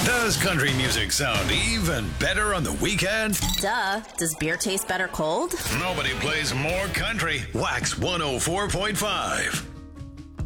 Does country music sound even better on the weekend? Duh. Does beer taste better cold? Nobody plays more country. Wax 104.5.